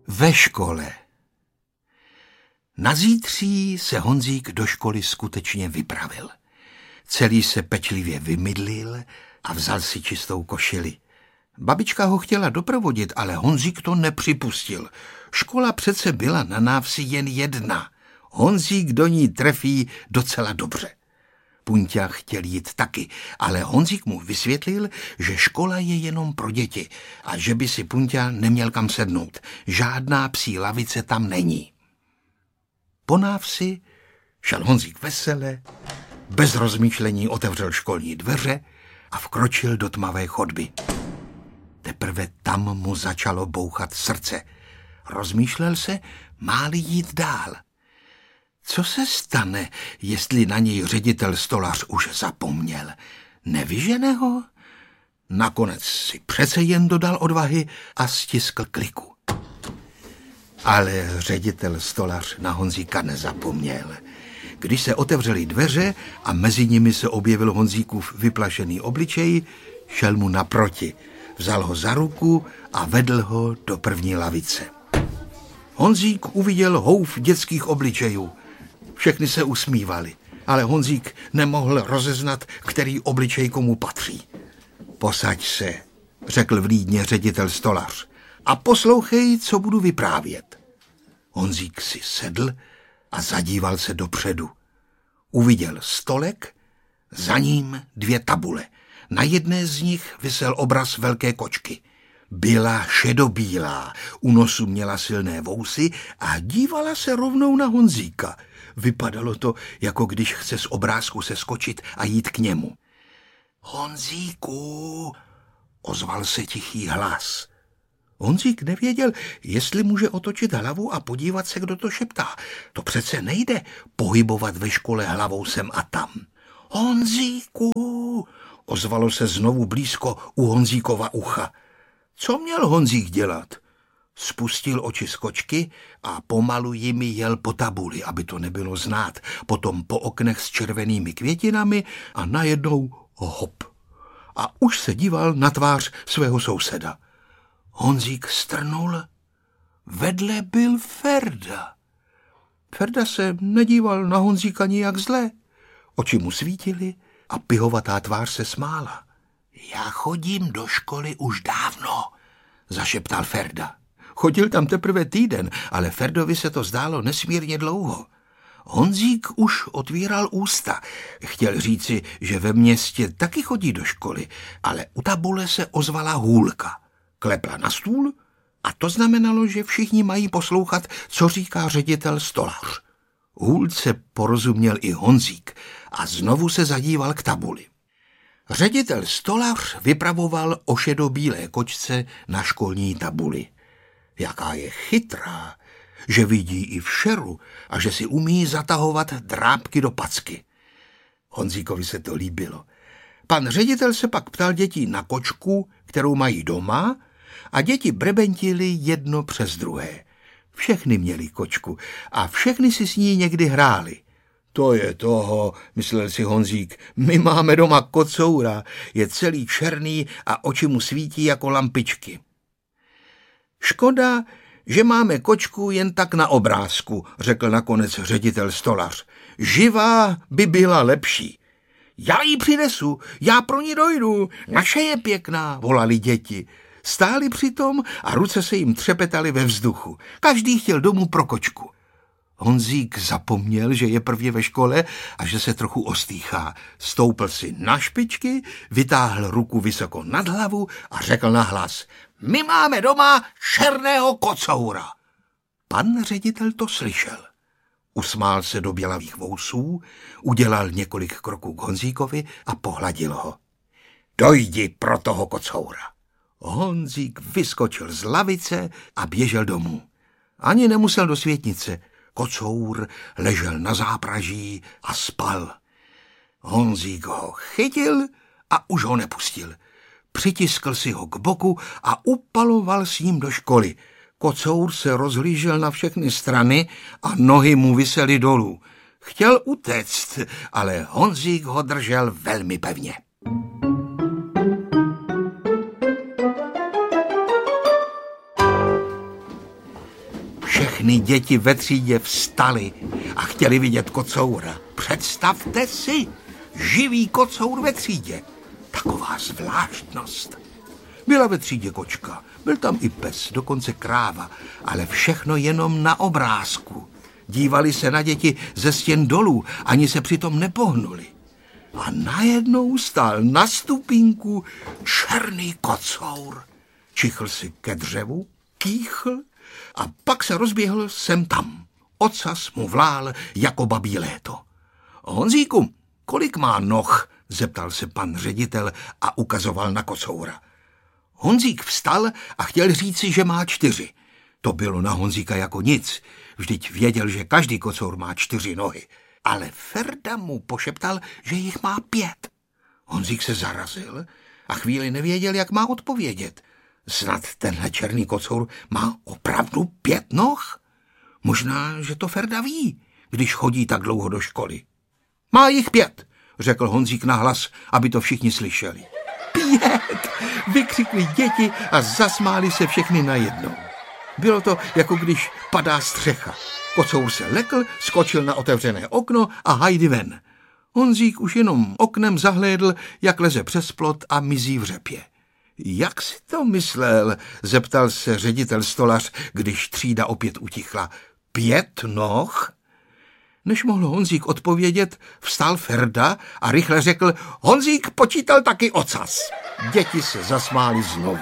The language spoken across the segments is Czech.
Ve škole. Nazítří se Honzík do školy skutečně vypravil. Celý se pečlivě vymydlil a vzal si čistou košili. Babička ho chtěla doprovodit, ale Honzík to nepřipustil. Škola přece byla na návsi jen jedna. Honzík do ní trefí docela dobře. Punťa chtěl jít taky, ale Honzík mu vysvětlil, že škola je jenom pro děti a že by si Punťa neměl kam sednout. Žádná psí lavice tam není. Po návsi šel Honzík vesele, bez rozmýšlení otevřel školní dveře a vkročil do tmavé chodby. Teprve tam mu začalo bouchat srdce. Rozmýšlel se, má-li jít dál. Co se stane, jestli na něj ředitel Stolař už zapomněl? Nevyžene ho? Nakonec si přece jen dodal odvahy a stiskl kliku. Ale ředitel Stolař na Honzíka nezapomněl. Když se otevřely dveře a mezi nimi se objevil Honzíkův vyplašený obličej, šel mu naproti, vzal ho za ruku a vedl ho do první lavice. Honzík uviděl houf dětských obličejů. Všechny se usmívali, ale Honzík nemohl rozeznat, který obličej komu patří. Posaď se, řekl vlídně ředitel Stolař, a poslouchej, co budu vyprávět. Honzík si sedl a zadíval se dopředu. Uviděl stolek, za ním 2 tabule. Na jedné z nich visel obraz velké kočky. Byla šedobílá, u nosu měla silné vousy a dívala se rovnou na Honzíka. Vypadalo to, jako když chce z obrázku seskočit a jít k němu. Honzíku, ozval se tichý hlas. Honzík nevěděl, jestli může otočit hlavu a podívat se, kdo to šeptá. To přece nejde pohybovat ve škole hlavou sem a tam. Honzíku, ozvalo se znovu blízko u Honzíkova ucha. Co měl Honzík dělat? Spustil oči z kočky a pomalu jimi jel po tabuli, aby to nebylo znát, potom po oknech s červenými květinami a najednou hop. A už se díval na tvář svého souseda. Honzík strnul. Vedle byl Ferda. Ferda se nedíval na Honzíka nijak zle. Oči mu svítily a pihovatá tvář se smála. Já chodím do školy už dávno, zašeptal Ferda. Chodil tam teprve týden, ale Ferdovi se to zdálo nesmírně dlouho. Honzík už otvíral ústa. Chtěl říci, že ve městě taky chodí do školy, ale u tabule se ozvala hůlka. Klepla na stůl a to znamenalo, že všichni mají poslouchat, co říká ředitel Stolař. Hůlce porozuměl i Honzík a znovu se zadíval k tabuli. Ředitel Stolař vypravoval o šedobílé kočce na školní tabuli. Jaká je chytrá, že vidí i v šeru a že si umí zatahovat drápky do packy. Honzíkovi se to líbilo. Pan ředitel se pak ptal dětí na kočku, kterou mají doma, a děti brebentily jedno přes druhé. Všechny měli kočku a všechny si s ní někdy hráli. To je toho, myslel si Honzík, my máme doma kocoura, je celý černý a oči mu svítí jako lampičky. Škoda, že máme kočku jen tak na obrázku, řekl nakonec ředitel Stolař. Živá by byla lepší. Já ji přinesu, já pro ní dojdu, naše je pěkná, volali děti. Stáli přitom a ruce se jim třepetaly ve vzduchu. Každý chtěl domů pro kočku. Honzík zapomněl, že je prvně ve škole a že se trochu ostýchá. Stoupl si na špičky, vytáhl ruku vysoko nad hlavu a řekl nahlas: My máme doma černého kocoura. Pan ředitel to slyšel. Usmál se do bělavých vousů, udělal několik kroků k Honzíkovi a pohladil ho. Dojdi pro toho kocoura. Honzík vyskočil z lavice a běžel domů. Ani nemusel do světnice. Kocour ležel na zápraží a spal. Honzík ho chytil a už ho nepustil. Přitiskl si ho k boku a upaloval s ním do školy. Kocour se rozhlížel na všechny strany a nohy mu visely dolů. Chtěl utéct, ale Honzík ho držel velmi pevně. Všechny děti ve třídě vstaly a chtěli vidět kocoura. Představte si, živý kocour ve třídě. Taková zvláštnost. Byla ve třídě kočka, byl tam i pes, dokonce kráva, ale všechno jenom na obrázku. Dívali se na děti ze stěn dolů, ani se přitom nepohnuli. A najednou stál na stupínku černý kocour. Čichl si ke dřevu, kýchl a pak se rozběhl sem tam. Ocas mu vlál jako babí léto. Honzíku, kolik má noh? Zeptal se pan ředitel a ukazoval na kocoura. Honzík vstal a chtěl říci, že má 4. To bylo na Honzíka jako nic. Vždyť věděl, že každý kocour má 4 nohy. Ale Ferda mu pošeptal, že jich má 5. Honzík se zarazil a chvíli nevěděl, jak má odpovědět. Snad tenhle černý kocour má opravdu 5 noh? Možná, že to Ferda ví, když chodí tak dlouho do školy. Má jich 5, řekl Honzík nahlas, aby to všichni slyšeli. 5, vykřikli děti a zasmáli se všechny najednou. Bylo to, jako když padá střecha. Kocour se lekl, skočil na otevřené okno a hajdy ven. Honzík už jenom oknem zahlédl, jak leze přes plot a mizí v řepě. Jak si to myslel? Zeptal se ředitel Stolař, když třída opět utichla. 5 noh? Než mohl Honzík odpovědět, vstal Ferda a rychle řekl: Honzík počítal taky ocas. Děti se zasmály znovu.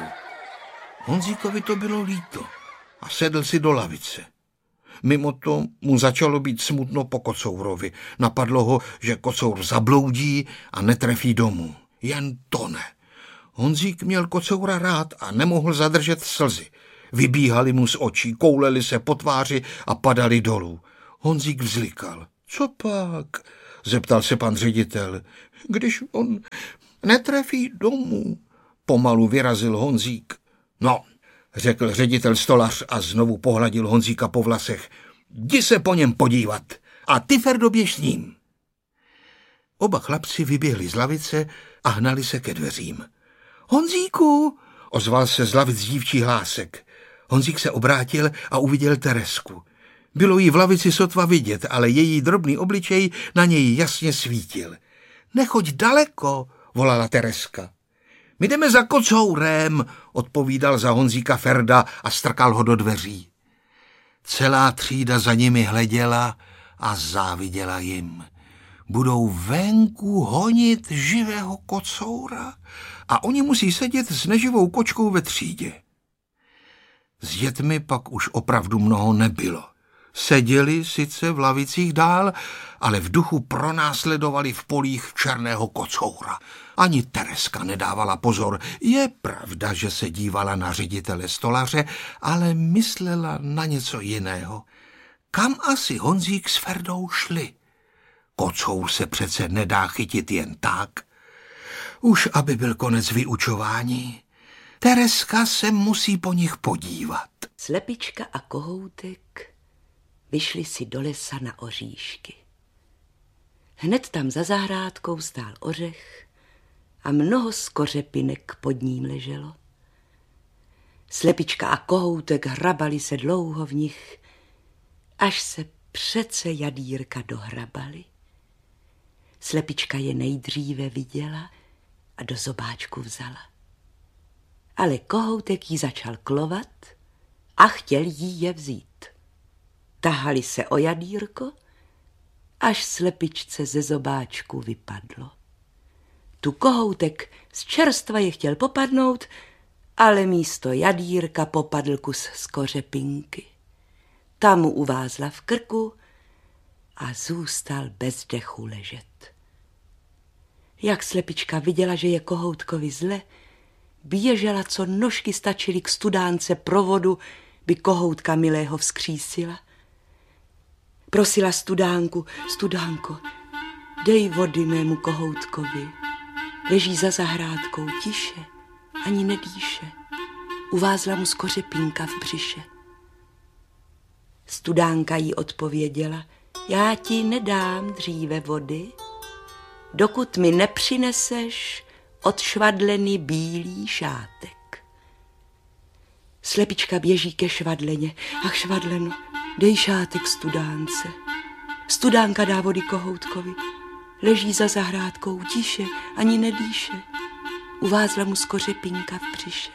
Honzíkovi to bylo líto a sedl si do lavice. Mimo to mu začalo být smutno po kocourovi. Napadlo ho, že kocour zabloudí a netrefí domů. Jen to ne. Honzík měl kocoura rád a nemohl zadržet slzy. Vybíhaly mu z očí, koulely se po tváři a padaly dolů. Honzík vzlikal. Co pak? Zeptal se pan ředitel. Když on netrefí domů, pomalu vyrazil Honzík. No, řekl ředitel Stolař a znovu pohladil Honzíka po vlasech. Jdi se po něm podívat a ty, Ferdo, běž s ním. Oba chlapci vyběhli z lavice a hnali se ke dveřím. Honzíku, ozval se z lavic dívčí hlásek. Honzík se obrátil a uviděl Teresku. Bylo jí v lavici sotva vidět, ale její drobný obličej na něj jasně svítil. Nechoď daleko, volala Tereska. My jdeme za kocourem, odpovídal za Honzíka Ferda a strkal ho do dveří. Celá třída za nimi hleděla a záviděla jim. Budou venku honit živého kocoura a oni musí sedět s neživou kočkou ve třídě. S dětmi pak už opravdu mnoho nebylo. Seděli sice v lavicích dál, ale v duchu pronásledovali v polích černého kocoura. Ani Tereska nedávala pozor. Je pravda, že se dívala na ředitele Stolaře, ale myslela na něco jiného. Kam asi Honzík s Ferdou šli? Kocour se přece nedá chytit jen tak. Už aby byl konec vyučování, Tereska se musí po nich podívat. Slepička a Kohoutek vyšli si do lesa na oříšky. Hned tam za zahrádkou stál ořech a mnoho skořepinek pod ním leželo. Slepička a Kohoutek hrabali se dlouho v nich, až se přece jadýrka dohrabali. Slepička je nejdříve viděla a do zobáčku vzala. Ale Kohoutek jí začal klovat a chtěl jí je vzít. Tahali se o jadýrko, až slepičce ze zobáčku vypadlo. Tu Kohoutek z čerstva je chtěl popadnout, ale místo jadýrka popadl kus skořepinky. Ta mu uvázla v krku a zůstal bez dechu ležet. Jak slepička viděla, že je Kohoutkovi zle, běžela, co nožky stačily k studánce pro vodu, by Kohoutka milého vzkřísila. Prosila studánku: studánko, dej vody mému Kohoutkovi. Leží za zahrádkou tiše, ani nedýše. Uvázla mu skořepínka v břiše. Studánka jí odpověděla: já ti nedám dříve vody, dokud mi nepřineseš odšvadlený bílý šátek. Slepička běží ke švadleně. Ach, švadleno, Dej šátek studánce. Studánka dá vody kohoutkovi. Leží za zahrádkou, tiše, ani nedýše. Uvázla mu skořepinka v břiše.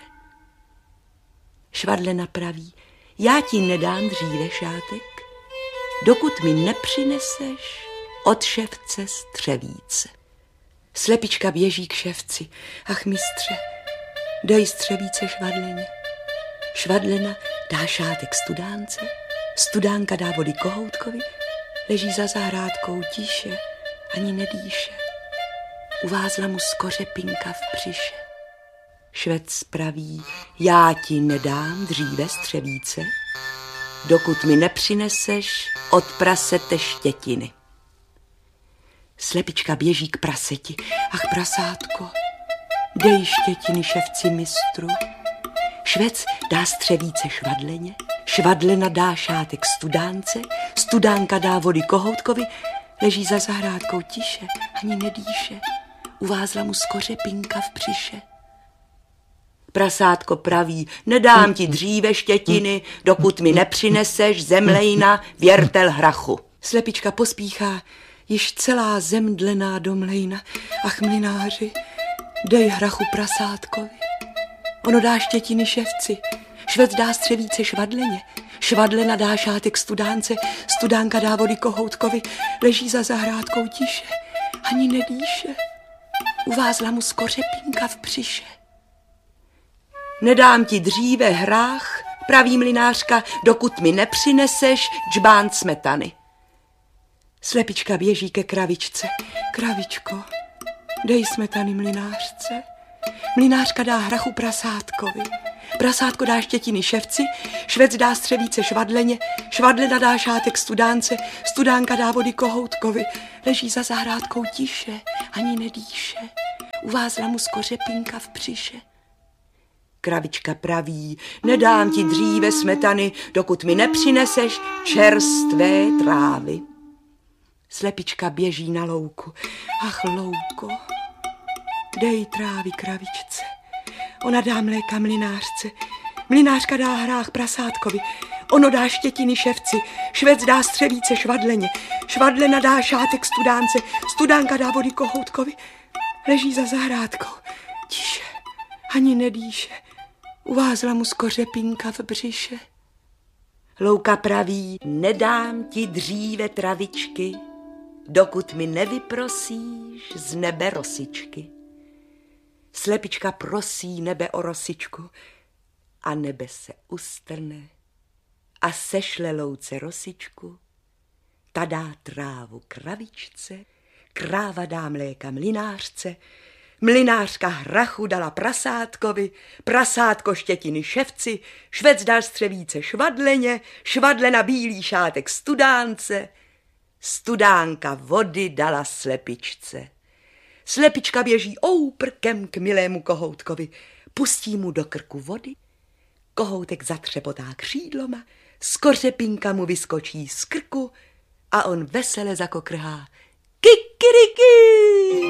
Švadlena praví, já ti nedám dříve šátek, dokud mi nepřineseš od ševce střevíce. Slepička běží k ševci. Ach, mistře, dej střevíce švadleně. Švadlena dá šátek studánce, studánka dá vody kohoutkovi, leží za zahrádkou tiše, ani nedýše. Uvázla mu skořepinka v břiše. Švec praví, já ti nedám dříve střevíce, dokud mi nepřineseš od prasete štětiny. Slepička běží k praseti. Ach, prasátko, dej štětiny ševci mistru. Švec dá střevíce švadleně, švadlena dá šátek studánce, studánka dá vody kohoutkovi, leží za zahrádkou tiše, ani nedýše. Uvázla mu skořepinka v břiše. Prasátko praví, nedám ti dříve štětiny, dokud mi nepřineseš zemlejna věrtel hrachu. Slepička pospíchá, již celá zemdlená do mlejna. Ach, mlynáři, dej hrachu prasátkovi. Ono dá štětiny ševci, švec dá střevíce švadleně, švadlena dá šátek studánce, studánka dá vody kohoutkovi, leží za zahrádkou tiše, ani nedýše. Uvázla mu skořepinka v břiše. Nedám ti dříve hrách, praví mlynářka, dokud mi nepřineseš džbán smetany. Slepička běží ke kravičce. Kravičko, dej smetany mlynářce. Mlynářka dá hrachu prasátkovi. Prasátko dá štětiny ševci, švec dá střevíce švadleně, švadlena dá šátek studánce, studánka dá vody kohoutkovi, leží za zahrádkou tiše, ani nedýše. Uvázla mu skořepinka v břiše. Kravička praví, nedám ti dříve smetany, dokud mi nepřineseš čerstvé trávy. Slepička běží na louku. Ach, louko, dej trávy kravičce. Ona dá mléka mlynářce. Mlynářka dá hrách prasátkovi. Ono dá štětiny ševci. Švec dá střevíce švadleně. Švadlena dá šátek studánce. Studánka dá vody kohoutkovi. Leží za zahrádkou. Tiše, ani nedýše. Uvázla mu skořepinka v břiše. Louka praví, nedám ti dříve travičky, dokud mi nevyprosíš z nebe rosičky. Slepička prosí nebe o rosičku a nebe se ustrne a sešle louce rosičku. Ta dá trávu kravičce, kráva dá mléka mlynářce, mlynářka hrachu dala prasátkovi, prasátko štětiny ševci, švec dal střevíce švadleně, švadlena bílý šátek studánce, studánka vody dala slepičce. Slepička běží ouprkem k milému kohoutkovi, pustí mu do krku vody, kohoutek zatřepotá křídloma, skořepinka mu vyskočí z krku a on vesele zakokrhá. Kikiriki!